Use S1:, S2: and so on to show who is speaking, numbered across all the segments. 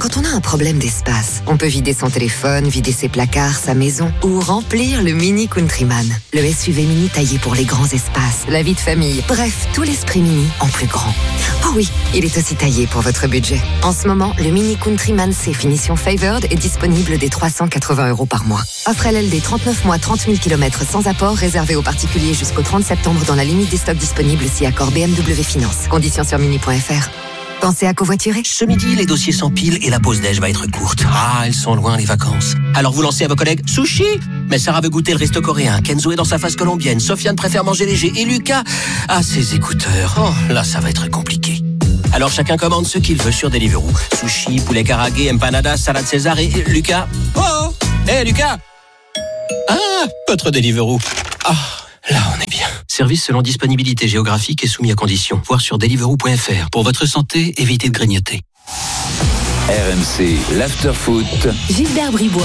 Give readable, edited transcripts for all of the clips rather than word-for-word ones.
S1: Quand on a un problème d'espace, on peut vider son téléphone, vider ses placards, sa maison ou remplir le Mini Countryman. Le SUV mini taillé pour les grands espaces, la vie de famille. Bref, tout l'esprit mini en plus grand. Oh oui, il est aussi taillé pour votre budget. En ce moment, le Mini Countryman C finition Favored est disponible dès 380 € par mois. Offre LLD 39 mois, 30 000 km sans apport, réservé aux particuliers jusqu'au 30 septembre dans la limite des stocks disponibles si accord BMW Finance. Conditions sur mini.fr. Pensez à covoiturer.
S2: Ce midi, les dossiers s'empilent et la pause déj va être courte. Ah, elles sont loin les vacances. Alors vous lancez à vos collègues sushi. Mais Sarah veut goûter le resto coréen. Kenzo est dans sa phase colombienne. Sofiane préfère manger léger. Et Lucas a ses écouteurs. Oh, là, ça va être compliqué. Alors chacun commande ce qu'il veut sur Deliveroo. Sushi, poulet karagué, empanadas, salade César et Lucas. Oh, Lucas. Ah, votre Deliveroo. Ah. Là, on est bien. Service selon disponibilité géographique et soumis à conditions. Voir sur deliveroo.fr. Pour votre santé, évitez de grignoter.
S3: RMC, l'after-foot.
S4: Gilbert Bribois.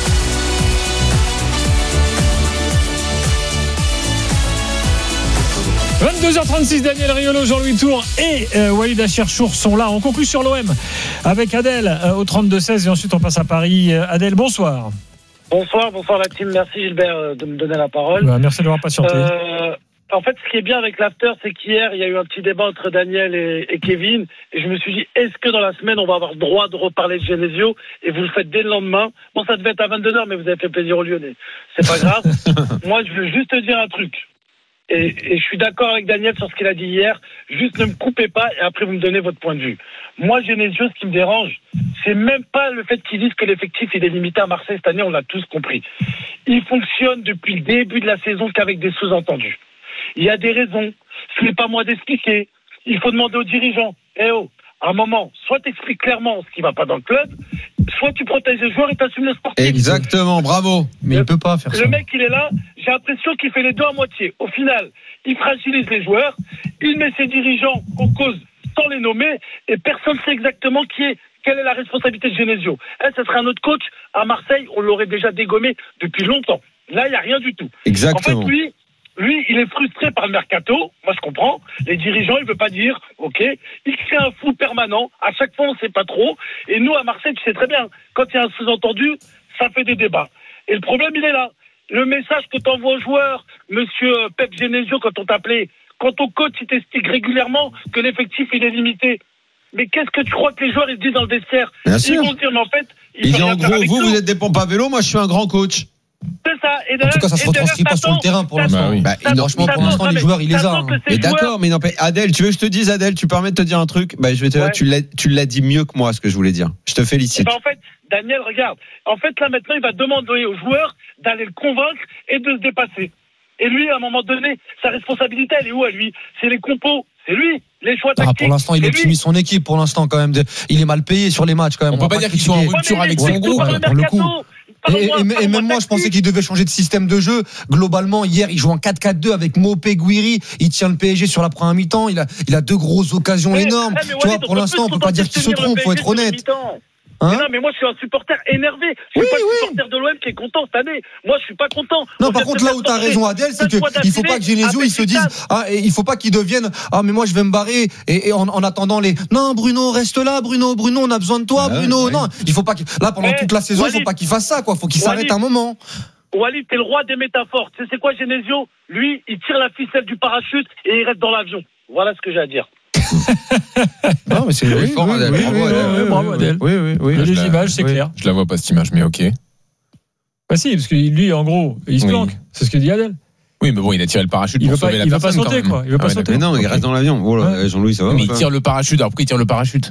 S4: «
S5: 22h36, Daniel Riolo, Jean-Louis Tour et Walid Acharchour sont là. On conclut sur l'OM avec Adèle au 32-16 et ensuite on passe à Paris. Adèle, bonsoir.
S6: Bonsoir la team. Merci Gilbert de me donner la parole.
S5: Merci d'avoir patienté.
S6: En fait, ce qui est bien avec l'after, c'est qu'hier, il y a eu un petit débat entre Daniel et Kevin. Et je me suis dit, est-ce que dans la semaine, on va avoir le droit de reparler de Genesio? Et vous le faites dès le lendemain. Bon, ça devait être à 22h, mais vous avez fait plaisir aux Lyonnais. C'est pas grave. Moi, je veux juste te dire un truc. Et je suis d'accord avec Daniel sur ce qu'il a dit hier. Juste ne me coupez pas et après vous me donnez votre point de vue. Moi, Genesio, ce qui me dérange, c'est même pas le fait qu'ils disent que l'effectif il est limité à Marseille cette année, on l'a tous compris. Il fonctionne depuis le début de la saison qu'avec des sous-entendus. Il y a des raisons. Ce n'est pas moi d'expliquer. Il faut demander aux dirigeants. À un moment, soit t'expliques clairement ce qui va pas dans le club, soit tu protèges les joueurs et t'assumes le sportif.
S7: Exactement, bravo. Mais il peut pas faire ça.
S6: Le mec, il est là, j'ai l'impression qu'il fait les deux à moitié. Au final, il fragilise les joueurs, il met ses dirigeants en cause sans les nommer, et personne ne sait exactement quelle est la responsabilité de Genesio. Ça serait un autre coach à Marseille, on l'aurait déjà dégommé depuis longtemps. Là, il n'y a rien du tout.
S7: Exactement.
S6: En fait, lui, il est frustré par le mercato. Moi, je comprends. Les dirigeants, il veut pas dire, ok. Il crée un flou permanent. À chaque fois, on sait pas trop. Et nous, à Marseille, tu sais très bien, quand il y a un sous-entendu, ça fait des débats. Et le problème, il est là. Le message que t'envoies aux joueurs, monsieur Pep Genesio, quand on t'appelait, quand ton coach, il t'explique régulièrement que l'effectif, il est limité. Mais qu'est-ce que tu crois que les joueurs, ils disent dans le vestiaire?
S7: Bien
S6: ils
S7: sûr.
S6: vont dire, mais en fait,
S7: il dit en gros, vous êtes des pompes à vélo, moi, je suis un grand coach.
S6: C'est ça. Et
S8: en tout cas, ça se retranscrit pas sur le terrain pour l'instant. Franchement, pour l'instant, les joueurs, il les a.
S7: Mais d'accord, mais non, Adèle, tu veux que je te dise, Adèle, tu permets de te dire un truc? Je vais te dire, tu l'as dit mieux que moi, ce que je voulais dire. Je te félicite.
S6: En fait, Daniel, regarde. En fait, là, maintenant, il va demander aux joueurs d'aller le convaincre et de se dépasser. Et lui, à un moment donné, sa responsabilité, elle est où, à lui? C'est les compos. C'est lui. Les choix tactiques.
S8: Pour l'instant, il optimise son équipe. Pour l'instant, quand même, il est mal payé sur les matchs, quand même.
S9: On peut pas dire qu'il soit en rupture avec son groupe,
S8: pour le coup. Et même moi, je pensais qu'il devait changer de système de jeu. Globalement, hier, il joue en 4-4-2 avec Mopé, Guiri. Il tient le PSG sur la première mi-temps. Il a deux grosses occasions énormes. Tu vois, pour l'instant, on peut pas dire qu'il se trompe. Faut être honnête.
S6: Non, mais moi, je suis un supporter énervé. Je suis pas le supporter de l'OM qui est content cette année. Moi, je suis pas content.
S8: Non, par contre, là où t'as raison, Adèle, c'est qu'il faut pas que Genesio, il se dise, il faut pas qu'il devienne, mais moi, je vais me barrer, et en attendant non, Bruno, reste là, Bruno, on a besoin de toi, Bruno. Non, il faut pas là, pendant toute la saison, il faut pas qu'il fasse ça, quoi. Faut qu'il s'arrête un moment.
S6: Walid, t'es le roi des métaphores. Tu sais, c'est quoi, Genesio? Lui, il tire la ficelle du parachute et il reste dans l'avion. Voilà ce que j'ai à dire.
S7: Non, mais c'est fort, Adèle.
S5: Bravo, Adèle.
S7: Oui.
S5: Les images, c'est clair.
S9: Je la vois pas, cette image, mais ok.
S5: Bah si, parce que lui, en gros, il se planque. C'est ce que dit Adèle.
S9: Oui, mais bon, il a tiré le parachute pour sauver la personne.
S5: Il veut pas sauter, quoi. Il veut pas sauter.
S7: Mais non, il reste dans l'avion. Jean-Louis, ça va.
S9: Mais il tire le parachute. Alors pourquoi il tire le parachute?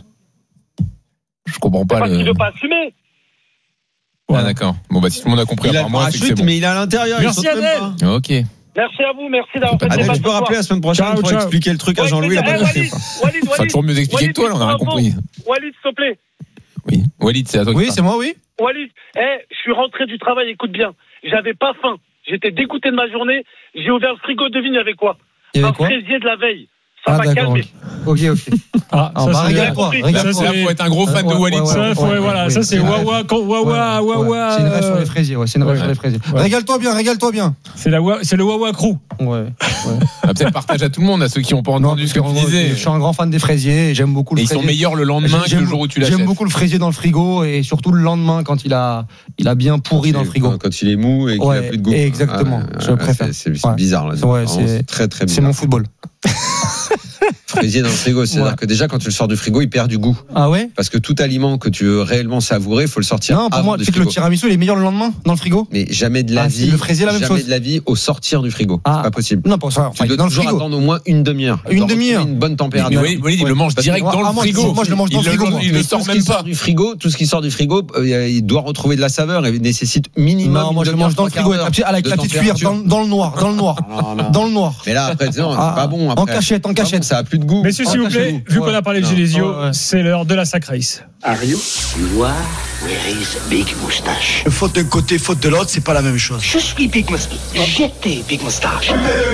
S9: Je comprends pas.
S6: Parce qu'il veut pas assumer.
S9: Ah, d'accord. Bon, si tout le monde a compris,
S7: il a le parachute, mais il est à l'intérieur.
S5: Merci, Adèle.
S9: Ok.
S6: Merci à vous, merci d'avoir fait
S7: Adèle, tu peux rappeler la semaine prochaine pour expliquer le truc à Jean-Louis.
S6: Walid,
S9: ça va toujours mieux expliquer que toi, là, on a rien compris.
S6: Walid, s'il te plaît.
S9: Oui, Walid, c'est à toi.
S8: Oui, c'est moi, oui.
S6: Walid, je suis rentré du travail, écoute bien. J'avais pas faim. J'étais dégoûté de ma journée. J'ai ouvert le frigo, devine, il y avait quoi? Un fraisier de la veille. Ça m'a calmé.
S8: Ok.
S5: Ah, ça,
S8: bah,
S6: c'est
S8: régale-toi.
S9: Là, faut être un gros fan de Walid.
S5: Ça, c'est Wawa.
S8: C'est une rêve sur les fraisiers. C'est une rêve sur les fraisiers. Régale-toi bien.
S5: C'est le Wawa Crew.
S8: Ouais.
S9: Peut-être partage à tout le monde, à ceux qui n'ont pas entendu ce que tu disais.
S8: Je suis un grand fan des fraisiers et j'aime beaucoup le
S9: Et ils
S8: fraisier.
S9: sont meilleurs le lendemain que le jour où tu l'achètes.
S8: J'aime beaucoup le fraisier dans le frigo et surtout le lendemain quand il a bien pourri dans le frigo.
S7: Quand il est mou et qu'il n'a plus de goût.
S8: Exactement. Je préfère.
S7: C'est bizarre là. C'est très très bizarre.
S8: C'est mon football.
S7: Fraisier dans le frigo, c'est-à-dire que déjà quand tu le sors du frigo, il perd du goût.
S8: Ah ouais?
S7: Parce que tout aliment que tu veux réellement savourer, il faut le sortir.
S8: Non, pour moi, tu sais que le tiramisu, il est meilleur le lendemain dans le frigo.
S7: Mais jamais de la vie.
S8: Le fraisier, la même chose.
S7: Jamais de la vie au sortir du frigo. C'est pas possible.
S8: Non, pour ça.
S7: Tu dois toujours attendre au moins une demi-heure.
S8: Une
S7: bonne température.
S9: Oui, il le mange direct dans le frigo.
S8: Moi, je le mange dans le frigo.
S9: Il ne sort même pas
S7: du frigo. Tout ce qui sort du frigo, il doit retrouver de la saveur et nécessite minimum.
S8: Non, moi, je le mange dans le frigo avec la petite cuillère dans le noir. Dans le noir.
S7: Mais là, après, c'est pas bon.
S8: En cachette.
S7: Ça a plus de goût.
S5: Messieurs, s'il vous plaît, vu qu'on a parlé de Genesio, c'est l'heure de la sac race.
S4: Are you? You are where is Big Moustache?
S10: Faute d'un côté, faute de l'autre, c'est pas la même chose.
S4: Je suis Big Moustache. J'étais Big Moustache.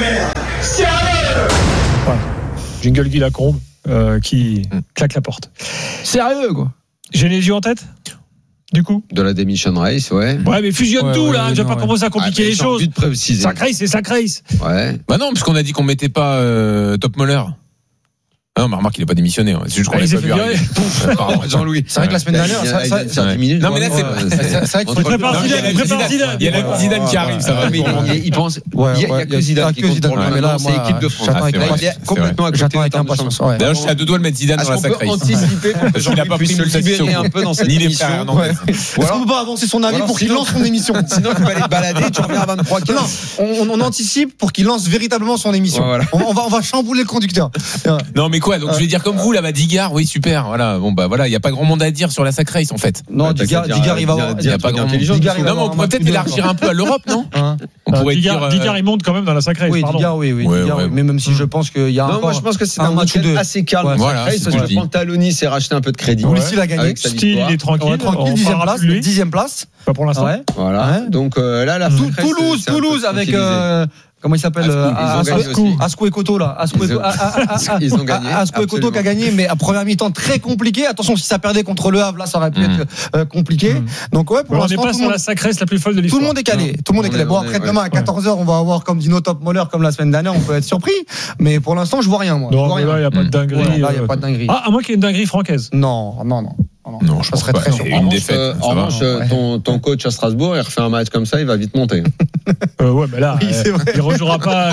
S5: Voilà. Jingle Guy Lacombe qui claque la porte.
S8: Sérieux, quoi.
S5: Genesio en tête? Du coup
S7: de la Demolition Race, ouais.
S5: Ouais, mais fusionne tout, là. Je vais pas commencer à compliquer les choses.
S7: Sac
S5: race, c'est sac race.
S7: Ouais.
S9: Bah non, parce qu'on a dit qu'on mettait pas Top Moller. Ah non, mais remarque, il n'est pas démissionné. C'est juste qu'on l'avait pas vu arriver.
S7: Jean-Louis.
S8: C'est vrai que la semaine dernière,
S7: ça 10 minutes.
S9: Non, mais là, c'est vrai
S5: que prépare Zidane.
S9: Il y a Zidane qui arrive, ça va.
S7: Il pense. Il y a que Zidane qui compte pour lui. Mais là, c'est l'équipe de France.
S8: Il est complètement à côté avec impatience.
S9: D'ailleurs, je suis à deux doigts de mettre Zidane dans la sac race.
S7: Anticiper
S9: parce qu'il n'a pas pris
S7: se libérer un peu dans cette émission.
S8: Est-ce qu'on peut pas avancer son avis pour qu'il lance son émission?
S7: Sinon, tu vas aller te balader, tu reviens à 23h.
S8: On anticipe pour qu'il lance véritablement son émission. On va chambouler le conducteur.
S9: Non, mais quoi? Donc, je vais dire comme vous, là-bas, Digard, oui, super, voilà. Bon, bah, voilà, il n'y a pas grand monde à dire sur la sac race, en fait.
S8: Non, Digard, il va avoir.
S9: Il n'y a pas grand monde. Non, mais on pourrait peut-être élargir un peu à l'Europe, non?
S5: On pourrait dire. Digard, il monte quand même dans la sac race.
S8: Oui, Digard, oui. Mais même si je pense qu'il y a
S7: non, moi, je pense que c'est un match assez calme.
S9: Voilà.
S7: Parce que Pantaloni s'est racheté un peu de crédit.
S8: Ulissi l'a gagné.
S5: Style, il est tranquille.
S8: 10e place.
S5: Pas pour l'instant.
S7: Voilà. Donc, là, la
S8: Toulouse avec. Comment il s'appelle? Asco et Koto, là.
S7: Ils ont gagné.
S8: Asco et Koto qui a gagné, mais à première mi-temps très compliqué. Attention, si ça perdait contre Le Havre, là, ça aurait pu être compliqué. Donc, ouais, pour l'instant.
S5: On n'est pas sur la sac race la plus folle de l'histoire.
S8: Tout le monde est calé. Bon, après, demain, à 14h, on va avoir comme Dino Top Moller, comme la semaine dernière, on peut être surpris. Mais pour l'instant, je vois rien, moi.
S5: Non, là, il n'y a pas de dinguerie.
S8: Là, il n'y a pas de dinguerie.
S5: Ah, à moins qu'il y ait une dinguerie francaise.
S8: Non.
S9: Non, je serais très
S7: surpris. Une défaite. En revanche, ton coach à Strasbourg, il refait un match comme ça, il va vite monter.
S5: Ouais, mais là, il rejouera pas.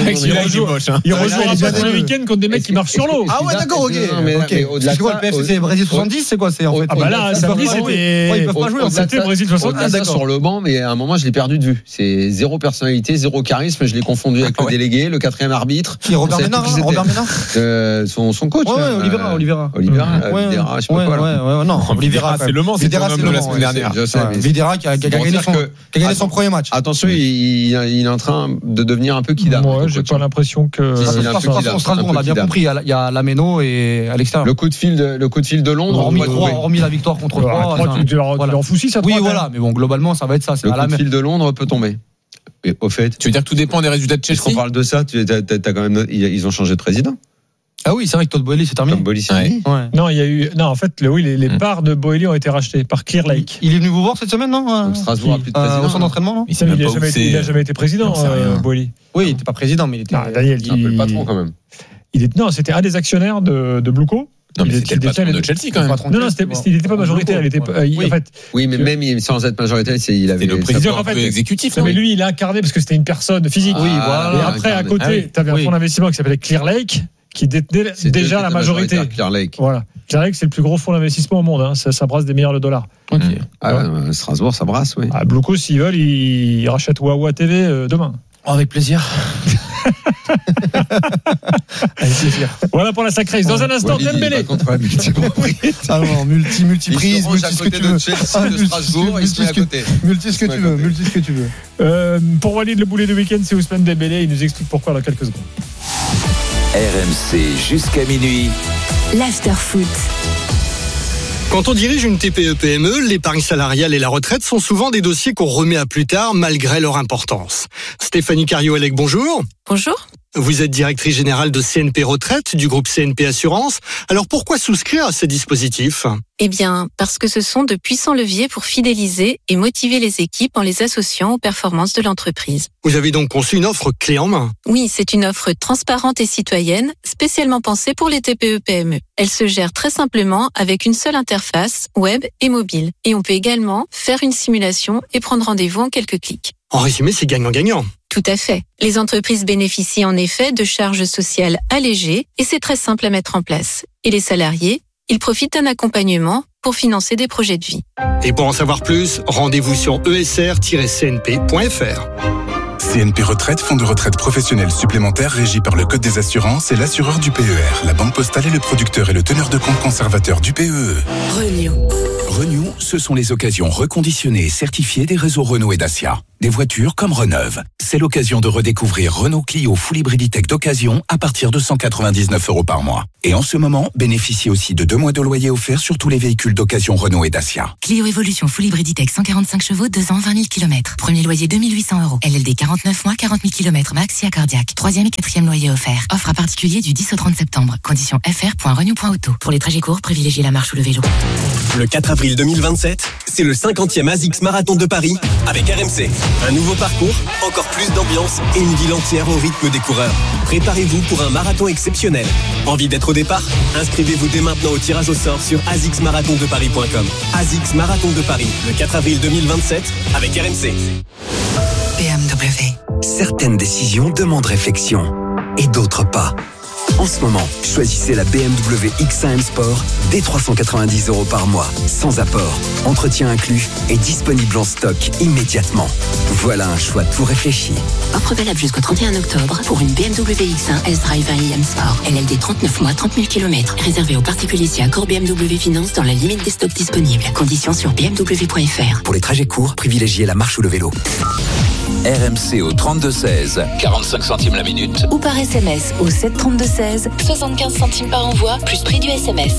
S5: Il rejouera pas tous les week-ends contre des mecs qui marchent sur l'eau.
S8: Ah ouais, d'accord, ok. C'est quoi le PFC? C'est Brésil 70, c'est quoi? En fait.
S5: Ah bah là, samedi, c'était.
S8: Ils peuvent pas jouer.
S5: C'était Brésil 70.
S7: Sur le banc, mais à un moment, je l'ai perdu de vue. C'est zéro personnalité, zéro charisme. Je l'ai confondu avec le délégué, le quatrième arbitre.
S8: Qui est Robert Ménard?
S7: Son coach.
S8: Olivera,
S7: je sais pas quoi là.
S8: Non, Olivera,
S9: c'est Le Mans, c'est ton homme de la semaine dernière.
S8: Videra qui a gagné son premier match.
S7: Attention, il est en train de devenir un peu kidam.
S5: Moi, j'ai pas l'impression que.
S8: Strasbourg, on l'a bien compris. Il y a Lameno et à l'extérieur.
S7: Le coup de fil de Londres.
S8: Hormis la victoire contre 3.
S5: Tu leur fous 6 à 3.
S8: Oui, voilà. Mais bon, globalement, ça va être ça.
S7: Le coup de fil de Londres peut tomber. Et au fait.
S9: Tu veux dire que tout dépend des résultats de Chelsea?
S7: Est-ce qu'on parle de ça? T'as quand même. Ils ont changé de président.
S8: Ah oui, c'est vrai que Todd Boehly, c'est terminé.
S7: Todd Boehly, c'est terminé.
S5: Non, il y a eu. Non, en fait, les parts de Boehly ont été rachetées par Clear Lake.
S8: Il est venu vous voir cette semaine, non?
S7: Donc Strasbourg a plus de président.
S8: Au centre d'entraînement, non?
S5: Il n'a jamais été président, Boehly.
S8: Oui, il n'était pas président, mais il était.
S5: Daniel,
S7: un peu le patron quand même.
S5: Non, c'était un des actionnaires de Blueco.
S9: Non, mais c'était le patron de Chelsea quand même.
S5: Non, il n'était pas majoritaire.
S7: Oui, mais même sans être majoritaire, il avait
S9: le président un peu exécutif.
S5: Mais lui, il a incarné parce que c'était une personne physique.
S8: Oui, voilà.
S5: Et après, à côté, tu avais un fonds d'investissement qui s'appelait Clear Lake, qui détenait déjà la majorité.
S7: Clear Lake.
S5: Voilà. Clear Lake, c'est le plus gros fonds d'investissement au monde. Ça brasse des milliards de dollars.
S8: Ok.
S7: Strasbourg, ça brasse, oui.
S5: Bluco, s'ils veulent, ils rachètent Wawa TV demain.
S8: Avec plaisir. Avec plaisir.
S5: Voilà pour la sac race. Dans un instant, Dembélé.
S7: Contre la multi-propriété.
S8: Alors, multi-prise, multi ce que tu veux. Multi ce que tu veux.
S5: Pour Walid, le boulet de week-end, c'est Ousmane Dembélé. Il nous explique pourquoi dans quelques secondes.
S3: RMC jusqu'à minuit.
S11: L'after-foot.
S10: Quand on dirige une TPE-PME, l'épargne salariale et la retraite sont souvent des dossiers qu'on remet à plus tard malgré leur importance. Stéphanie Carriot-Elec, bonjour.
S11: Bonjour.
S10: Vous êtes directrice générale de CNP Retraite du groupe CNP Assurance. Alors pourquoi souscrire à ces dispositifs ?
S11: Eh bien, parce que ce sont de puissants leviers pour fidéliser et motiver les équipes en les associant aux performances de l'entreprise.
S10: Vous avez donc conçu une offre clé en main.
S11: Oui, c'est une offre transparente et citoyenne, spécialement pensée pour les TPE-PME. Elle se gère très simplement avec une seule interface, web et mobile. Et on peut également faire une simulation et prendre rendez-vous en quelques clics.
S10: En résumé, c'est gagnant-gagnant.
S11: Tout à fait. Les entreprises bénéficient en effet de charges sociales allégées et c'est très simple à mettre en place. Et les salariés, ils profitent d'un accompagnement pour financer des projets de vie.
S10: Et pour en savoir plus, rendez-vous sur esr-cnp.fr.
S12: CNP Retraite, fonds de retraite professionnel supplémentaire régi par le Code des assurances et l'assureur du PER. La Banque Postale est le producteur et le teneur de compte conservateur du PEE.
S13: Renew. Renew, ce sont les occasions reconditionnées et certifiées des réseaux Renault et Dacia. Des voitures comme Reneuve. C'est l'occasion de redécouvrir Renault Clio Full Hybrid E-Tech d'occasion à partir de 199 € par mois. Et en ce moment, bénéficiez aussi de 2 mois de loyer offert sur tous les véhicules d'occasion Renault et Dacia.
S14: Clio Evolution Full Hybrid E-Tech 145 chevaux, 2 ans, 20 000 km. Premier loyer 2 800 €. LLD 49 mois, 40 000 km max, cardiaque. 3e et 4e loyer offert. Offre à particulier du 10 au 30 septembre. Conditions fr.renew.auto. Pour les trajets courts, privilégiez la marche ou le vélo.
S15: Le 4 avril 2027, c'est le 50e ASICS Marathon de Paris avec RMC. Un nouveau parcours, encore plus d'ambiance et une ville entière au rythme des coureurs. Préparez-vous pour un marathon exceptionnel. Envie d'être au départ ? Inscrivez-vous dès maintenant au tirage au sort sur asicsmarathondeparis.com. ASICS Marathon de Paris, le 4 avril 2027 avec RMC.
S16: BMW. Certaines décisions demandent réflexion et d'autres pas. En ce moment, choisissez la BMW X1 M Sport dès 390 € par mois, sans apport, entretien inclus et disponible en stock immédiatement. Voilà un choix tout réfléchi.
S17: Offre valable jusqu'au 31 octobre pour une BMW X1 S-Drive 1 IM Sport. LLD 39 mois, 30 000 km. Réservé aux particuliers si accord BMW Finance dans la limite des stocks disponibles. Conditions sur bmw.fr.
S16: Pour les trajets courts, privilégiez la marche ou le vélo.
S3: RMC au 32-16, 45 centimes la minute.
S18: Ou par SMS au 732-16, 75 centimes par envoi, plus prix du SMS.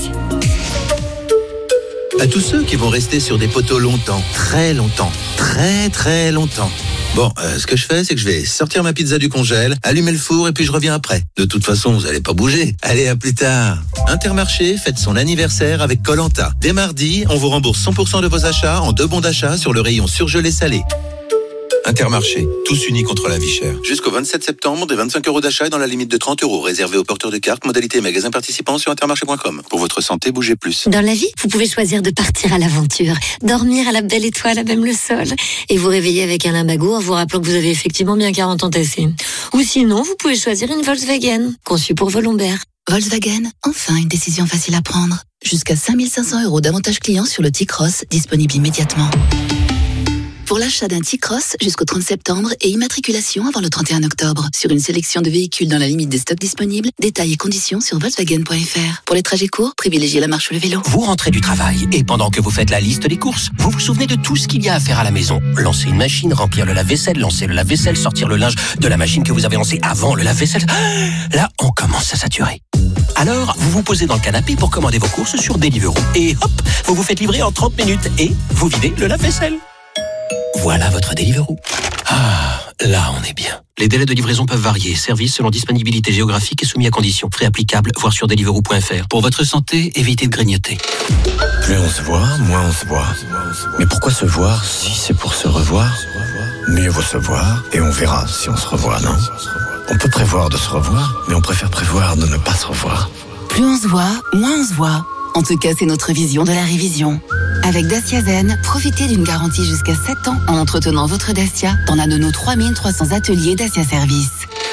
S19: À tous ceux qui vont rester sur des poteaux longtemps, très longtemps, très très longtemps. Bon, ce que je fais, c'est que je vais sortir ma pizza du congèle, allumer le four et puis je reviens après. De toute façon, vous allez pas bouger. Allez, à plus tard. Intermarché fête son anniversaire avec Koh-Lanta. Dès mardi, on vous rembourse 100% de vos achats en 2 bons d'achat sur le rayon surgelé salé. Intermarché, tous unis contre la vie chère. Jusqu'au 27 septembre, des 25 € d'achat dans la limite de 30 €, réservés aux porteurs de cartes, modalité magasin participant sur intermarché.com. Pour votre santé, bougez plus.
S20: Dans la vie, vous pouvez choisir de partir à l'aventure, dormir à la belle étoile, à même le sol, et vous réveiller avec un limbago en vous rappelant que vous avez effectivement bien 40 ans tassés. Ou sinon, vous pouvez choisir une Volkswagen, conçue pour vos lombaires.
S18: Volkswagen, enfin une décision facile à prendre. Jusqu'à 5 500 € d'avantages clients sur le T-Cross, disponible immédiatement. Pour l'achat d'un T-Cross jusqu'au 30 septembre et immatriculation avant le 31 octobre. Sur une sélection de véhicules dans la limite des stocks disponibles, détails et conditions sur Volkswagen.fr. Pour les trajets courts, privilégiez la marche ou le vélo.
S2: Vous rentrez du travail et pendant que vous faites la liste des courses, vous vous souvenez de tout ce qu'il y a à faire à la maison. Lancer une machine, remplir le lave-vaisselle, lancer le lave-vaisselle, sortir le linge de la machine que vous avez lancée avant le lave-vaisselle. Là, on commence à saturer. Alors, vous vous posez dans le canapé pour commander vos courses sur Deliveroo. Et hop, vous vous faites livrer en 30 minutes et vous videz le lave-vaisselle. Voilà votre Deliveroo. Ah, là on est bien. Les délais de livraison peuvent varier. Service selon disponibilité géographique et soumis à conditions. Frais applicables, voir sur deliveroo.fr. Pour votre santé, évitez de grignoter.
S21: Plus on se voit, moins on se voit. Mais pourquoi se voir si c'est pour se revoir ? Mieux vaut se voir et on verra si on se revoit, non ? On peut prévoir de se revoir, mais on préfère prévoir de ne pas se revoir.
S18: Plus on se voit, moins on se voit. En tout cas, c'est notre vision de la révision. Avec Dacia Zen, profitez d'une garantie jusqu'à 7 ans en entretenant votre Dacia dans l'un de nos 3300 ateliers Dacia Service.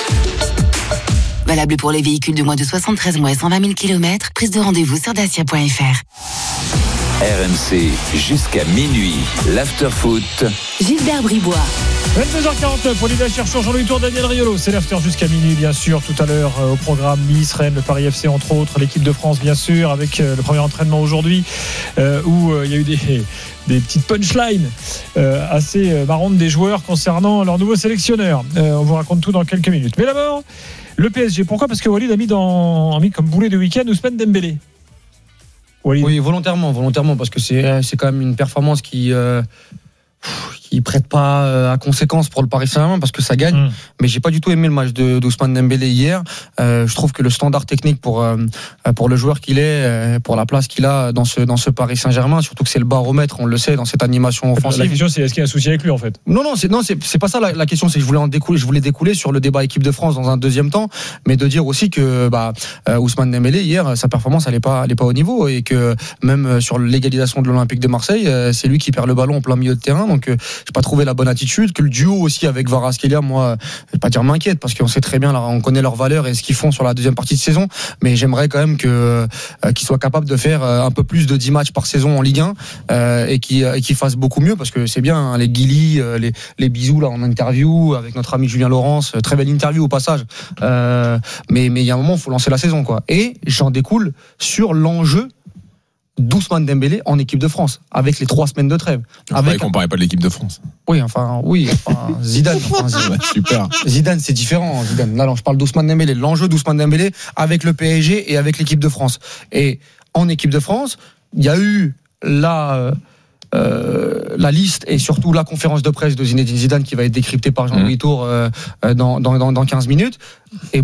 S18: Valable pour les véhicules de moins de 73 mois et 120 000 km. Prise de rendez-vous sur dacia.fr.
S3: RMC jusqu'à minuit. L'after-foot.
S18: Gilbert Bribois.
S5: 22h49 pour l'idée chercheur Jean-Louis Tour, Daniel Riolo. C'est l'after jusqu'à minuit, bien sûr. Tout à l'heure, au programme Nice, Rennes, le Paris FC, entre autres, l'équipe de France, bien sûr, avec le premier entraînement aujourd'hui, où il y a eu des petites punchlines assez marrantes des joueurs concernant leur nouveau sélectionneur. On vous raconte tout dans quelques minutes. Mais d'abord, le PSG. Pourquoi ? Parce que Walid a mis comme boulet de week-end Ousmane Dembélé.
S8: Walid. Oui, volontairement, parce que c'est quand même une performance qui qui prête pas à conséquence pour le Paris Saint-Germain parce que ça gagne. Mais j'ai pas du tout aimé le match d'Ousmane Dembélé hier. Je trouve que le standard technique pour le joueur qu'il est, pour la place qu'il a dans ce Paris Saint-Germain, surtout que c'est le baromètre, on le sait, dans cette animation offensive.
S5: La question, c'est est-ce qu'il y a un souci avec lui en fait?
S8: Non, c'est pas ça la question. C'est que je voulais découler sur le débat équipe de France dans un deuxième temps, mais de dire aussi que Ousmane Dembélé hier, sa performance elle est pas au niveau et que même sur l'égalisation de l'Olympique de Marseille, c'est lui qui perd le ballon en plein milieu de terrain. Donc j'ai pas trouvé la bonne attitude. Que le duo aussi avec Kvaratskhelia, moi, je vais pas dire m'inquiète parce qu'on sait très bien, là, on connaît leur valeur et ce qu'ils font sur la deuxième partie de saison. Mais j'aimerais quand même qu'ils soient capables de faire un peu plus de 10 matchs par saison en Ligue 1 et qu'ils fassent beaucoup mieux parce que c'est bien hein, les Guili, les bisous là en interview avec notre ami Julien Laurence, très belle interview au passage. Mais il y a un moment, il faut lancer la saison quoi. Et j'en découle sur l'enjeu d'Ousmane Dembélé en équipe de France avec les 3 semaines de trêve.
S9: Ne comparez pas de l'équipe de France.
S8: Oui, Zidane.
S9: Super.
S8: Zidane, c'est différent. Zidane. Là, je parle d'Ousmane Dembélé. L'enjeu d'Ousmane Dembélé avec le PSG et avec l'équipe de France. Et en équipe de France, il y a eu la liste et surtout la conférence de presse de Zinedine Zidane qui va être décryptée par Jean-Louis Tour dans 15 minutes. Et